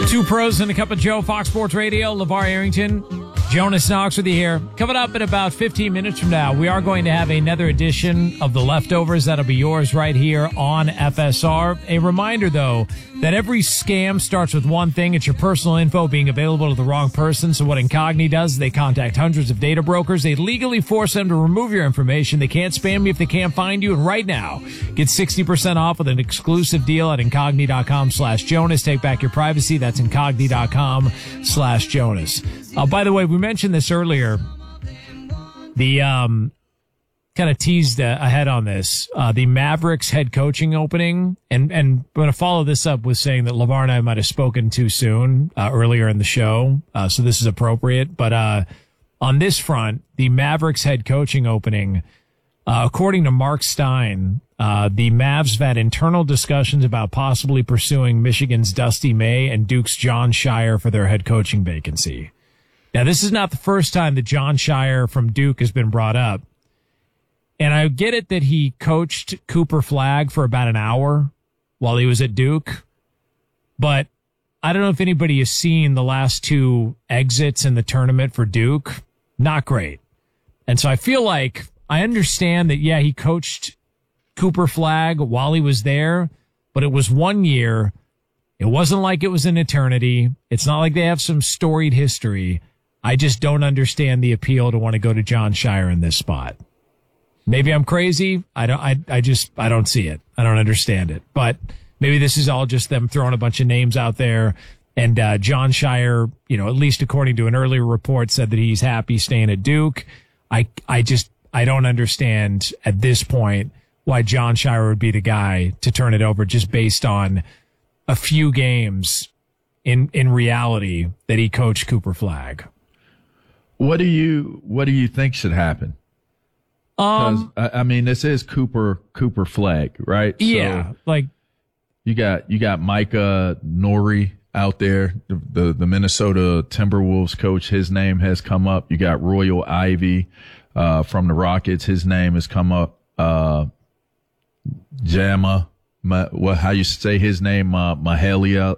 Two pros and a cup of Joe, Fox Sports Radio, LeVar Arrington, Jonas Knox with you here. Coming up in about 15 minutes from now, we are going to have another edition of The Leftovers. That'll be yours right here on FSR. A reminder, though, that every scam starts with one thing. It's your personal info being available to the wrong person. So what Incogni does is they contact hundreds of data brokers. They legally force them to remove your information. They can't spam you if they can't find you. And right now, get 60% off with an exclusive deal at Incogni.com/Jonas. Take back your privacy. That's Incogni.com/Jonas. By the way, we mentioned this earlier. The kind of teased ahead on this. The Mavericks head coaching opening, and I'm going to follow this up with saying that LeVar and I might have spoken too soon earlier in the show, so this is appropriate. But on this front, the Mavericks head coaching opening, according to Mark Stein, the Mavs have had internal discussions about possibly pursuing Michigan's Dusty May and Duke's John Shire for their head coaching vacancy. Now, this is not the first time that John Shire from Duke has been brought up. And I get it that he coached Cooper Flagg for about an hour while he was at Duke. But I don't know if anybody has seen the last two exits in the tournament for Duke. Not great. And so I feel like I understand that, yeah, he coached Cooper Flagg while he was there, but it was 1 year. It wasn't like it was an eternity. It's not like they have some storied history. I just don't understand the appeal to want to go to John Shire in this spot. Maybe I'm crazy. I don't see it. I don't understand it. But maybe this is all just them throwing a bunch of names out there. And John Shire, at least according to an earlier report, said that he's happy staying at Duke. I don't understand at this point why John Shire would be the guy to turn it over just based on a few games in reality that he coached Cooper Flagg. What do you think should happen? Because this is Cooper Flagg, right? Yeah, so you got Micah Nori out there, the Minnesota Timberwolves coach. His name has come up. You got Royal Ivey from the Rockets. His name has come up. Jama, how you say his name? Mahela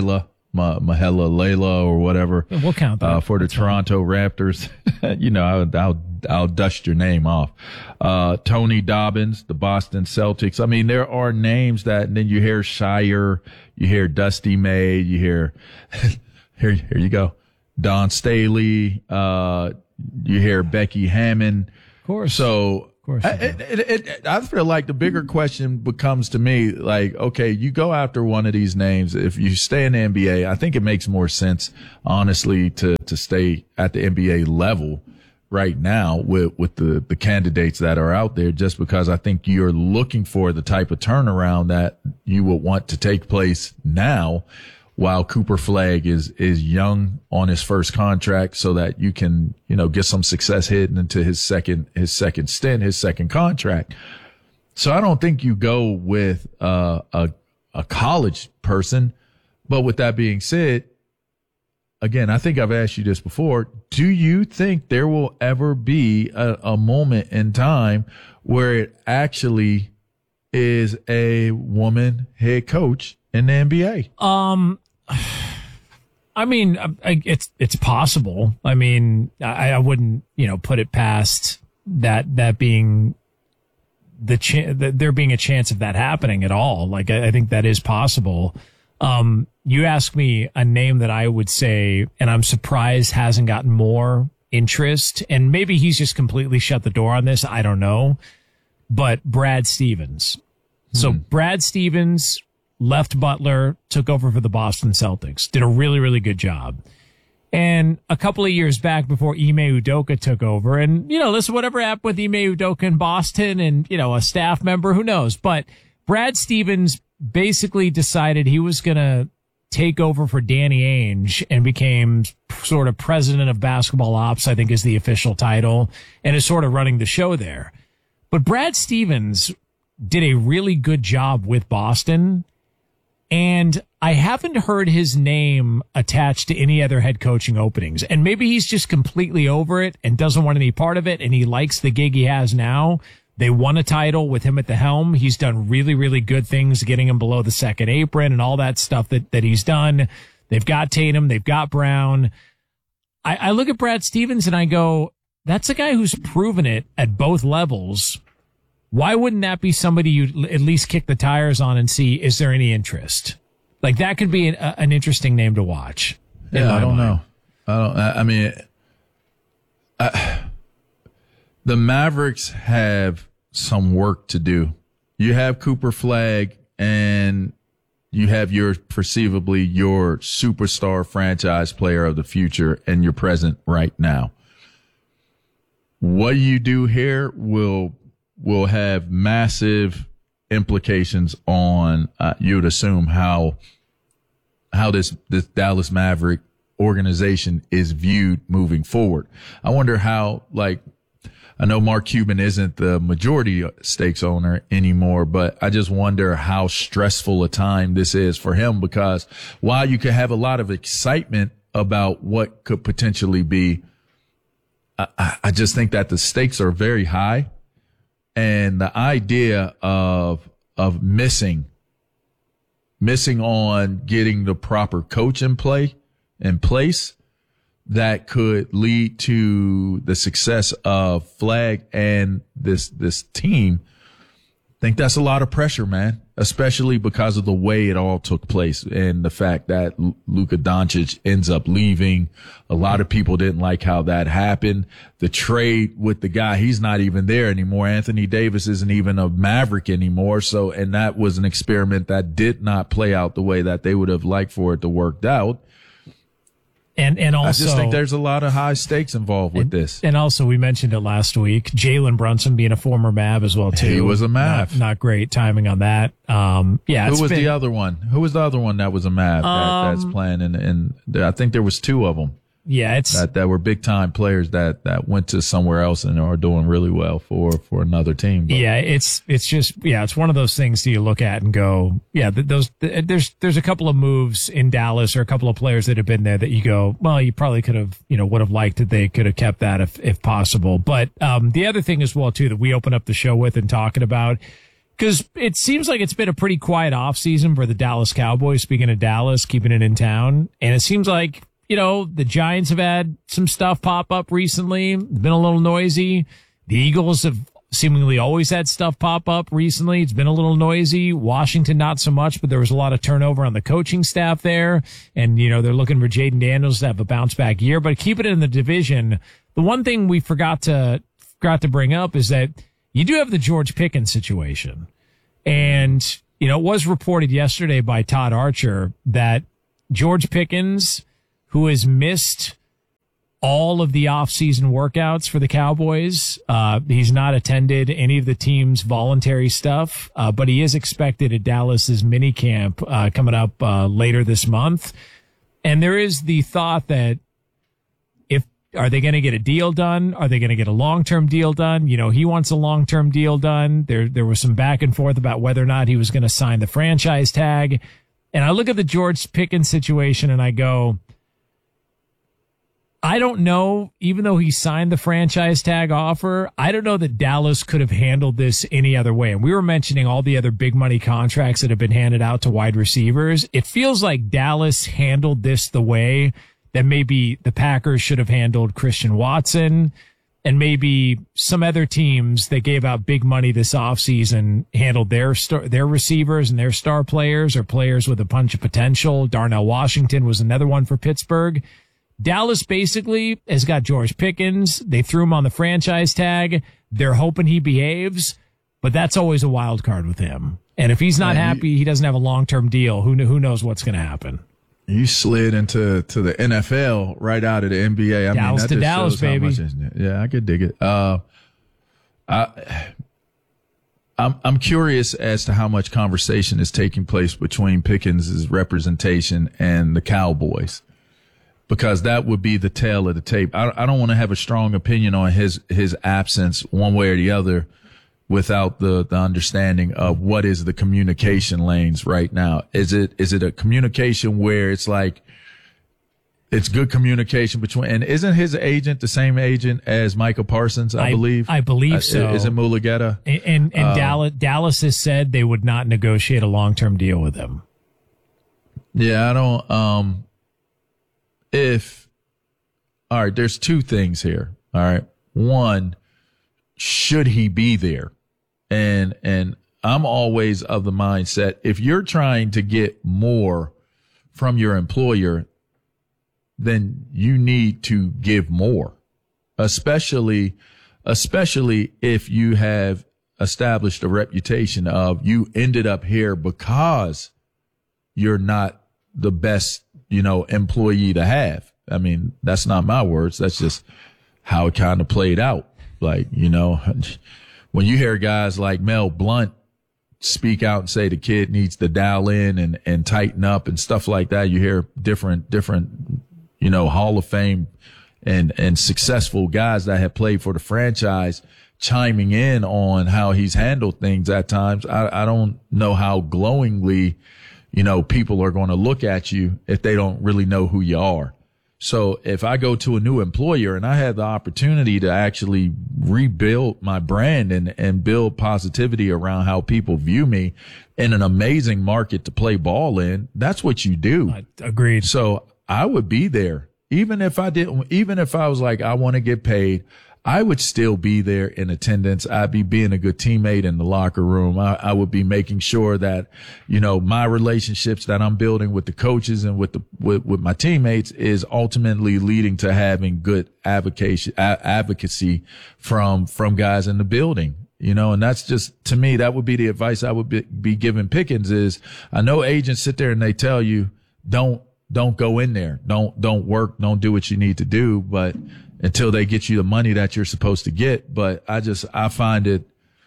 Layla or whatever. We'll count that. For the That's Toronto fine. Raptors. I'll dust your name off. Tony Dobbins, the Boston Celtics. I mean, there are names that, and then you hear Shire, you hear Dusty May, you hear, here you go, Don Staley, you hear Becky Hammond. Of course. So, I feel like the bigger question becomes to me, like, okay, you go after one of these names. If you stay in the NBA, I think it makes more sense, honestly, to stay at the NBA level right now with the candidates that are out there, just because I think you're looking for the type of turnaround that you would want to take place now, while Cooper Flagg is young on his first contract, so that you can, get some success heading into his second stint, his second contract. So I don't think you go with a college person. But with that being said, again, I think I've asked you this before. Do you think there will ever be a moment in time where it actually is a woman head coach in the NBA? I mean, it's possible. I mean, I wouldn't, put it past that being there being a chance of that happening at all. Like, I think that is possible. You ask me a name that I would say, and I'm surprised hasn't gotten more interest, and maybe he's just completely shut the door on this. I don't know, but Brad Stevens. So Brad Stevens left Butler, took over for the Boston Celtics, did a really, really good job. And a couple of years back, before Ime Udoka took over, and, listen, whatever happened with Ime Udoka in Boston and, a staff member, who knows? But Brad Stevens basically decided he was going to take over for Danny Ainge and became sort of president of basketball ops, I think is the official title, and is sort of running the show there. But Brad Stevens did a really good job with Boston. And I haven't heard his name attached to any other head coaching openings. And maybe he's just completely over it and doesn't want any part of it, and he likes the gig he has now. They won a title with him at the helm. He's done really, really good things, getting him below the second apron and all that stuff that he's done. They've got Tatum. They've got Brown. I look at Brad Stevens and I go, that's a guy who's proven it at both levels. Why wouldn't that be somebody you'd at least kick the tires on and see, is there any interest? Like, that could be an interesting name to watch. Yeah, I don't know. The Mavericks have some work to do. You have Cooper Flagg and you have perceivably your superstar franchise player of the future and your present right now. What you do here will have massive implications on, you would assume, how this Dallas Maverick organization is viewed moving forward. I wonder how, I know Mark Cuban isn't the majority stakes owner anymore, but I just wonder how stressful a time this is for him, because while you could have a lot of excitement about what could potentially be, I just think that the stakes are very high, and the idea of missing on getting the proper coach in place that could lead to the success of Flagg and this team. I think that's a lot of pressure, man, especially because of the way it all took place and the fact that Luka Doncic ends up leaving. A lot of people didn't like how that happened. The trade with the guy, he's not even there anymore. Anthony Davis isn't even a Maverick anymore. So, and that was an experiment that did not play out the way that they would have liked for it to work out. And also, I just think there's a lot of high stakes involved with this. And also, we mentioned it last week, Jalen Brunson being a former Mav as well, too. He was a Mav. Not great timing on that. Yeah. Who was the other one? Who was the other one that was a Mav that's playing? And I think there was two of them. Yeah, that were big time players that went to somewhere else and are doing really well for another team. But. Yeah, it's one of those things that you look at and go, yeah, there's a couple of moves in Dallas or a couple of players that have been there that you go, well, you probably could have, would have liked that they could have kept that if possible. But the other thing as well too that we open up the show with and talking about, because it seems like it's been a pretty quiet offseason for the Dallas Cowboys. Speaking of Dallas, keeping it in town, and it seems like, the Giants have had some stuff pop up recently. It's been a little noisy. The Eagles have seemingly always had stuff pop up recently. It's been a little noisy. Washington, not so much, but there was a lot of turnover on the coaching staff there. And, they're looking for Jaden Daniels to have a bounce back year. But keep it in the division. The one thing we forgot to bring up is that you do have the George Pickens situation. And, it was reported yesterday by Todd Archer that George Pickens, who has missed all of the offseason workouts for the Cowboys. He's not attended any of the team's voluntary stuff, but he is expected at Dallas's mini camp coming up later this month. And there is the thought that are they going to get a deal done? Are they going to get a long-term deal done? He wants a long-term deal done. There was some back and forth about whether or not he was going to sign the franchise tag. And I look at the George Pickens situation and I go, I don't know, even though he signed the franchise tag offer, I don't know that Dallas could have handled this any other way. And we were mentioning all the other big money contracts that have been handed out to wide receivers. It feels like Dallas handled this the way that maybe the Packers should have handled Christian Watson, and maybe some other teams that gave out big money this offseason handled their receivers and their star players or players with a bunch of potential. Darnell Washington was another one for Pittsburgh. Dallas basically has got George Pickens. They threw him on the franchise tag. They're hoping he behaves, but that's always a wild card with him. And if he's not happy, he doesn't have a long-term deal. Who knows what's going to happen? You slid into the NFL right out of the NBA. Dallas to Dallas, baby. Yeah, I could dig it. I'm curious as to how much conversation is taking place between Pickens' representation and the Cowboys, because that would be the tail of the tape. I don't want to have a strong opinion on his absence one way or the other without the understanding of what is the communication lanes right now. Is it a communication where it's like, it's good communication between, and isn't his agent the same agent as Micah Parsons, I believe? I believe so. Is it Mulugeta? And Dallas has said they would not negotiate a long-term deal with him. Yeah, I don't, all right, there's two things here. All right. One, should he be there? And I'm always of the mindset, if you're trying to get more from your employer, then you need to give more, especially if you have established a reputation of you ended up here because you're not the best, employee to have. I mean, that's not my words. That's just how it kind of played out. Like, when you hear guys like Mel Blount speak out and say the kid needs to dial in and tighten up and stuff like that, you hear different, Hall of Fame and successful guys that have played for the franchise chiming in on how he's handled things at times. I don't know how glowingly, people are going to look at you if they don't really know who you are. So if I go to a new employer and I have the opportunity to actually rebuild my brand and build positivity around how people view me in an amazing market to play ball in, that's what you do. Agreed. So I would be there. Even if I was like, I want to get paid, I would still be there in attendance. I'd be being a good teammate in the locker room. I would be making sure that, my relationships that I'm building with the coaches and with my teammates is ultimately leading to having good advocacy from guys in the building. And that's just, to me, that would be the advice I would be giving Pickens is, I know agents sit there and they tell you, don't go in there. Don't work. Don't do what you need to do. But until they get you the money that you're supposed to get. But I find it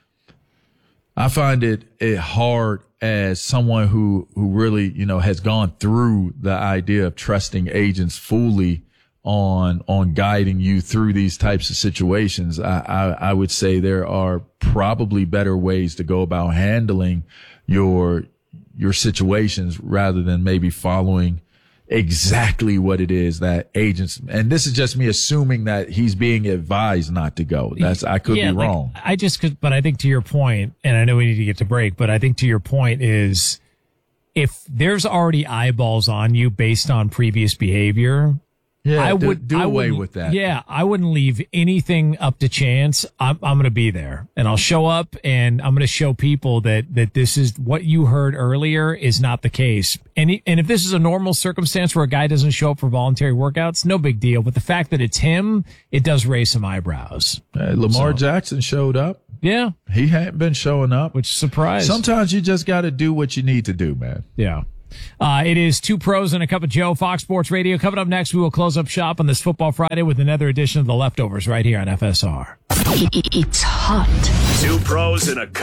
hard as someone who really, has gone through the idea of trusting agents fully on guiding you through these types of situations. I would say there are probably better ways to go about handling your situations rather than maybe following exactly what it is that agents, and this is just me assuming that he's being advised not to go. I could be wrong. But I think to your point, and I know we need to get to break, but I think to your point is if there's already eyeballs on you based on previous behavior, I would do away with that. Yeah, I wouldn't leave anything up to chance. I'm going to be there and I'll show up and I'm going to show people that this is what you heard earlier is not the case. And if this is a normal circumstance where a guy doesn't show up for voluntary workouts, no big deal. But the fact that it's him, it does raise some eyebrows. Lamar Jackson showed up. Yeah. He hadn't been showing up. Which surprised. Sometimes you just got to do what you need to do, man. Yeah. It is Two Pros and a Cup of Joe, Fox Sports Radio. Coming up next, we will close up shop on this Football Friday with another edition of The Leftovers right here on FSR. It's hot. Two Pros and a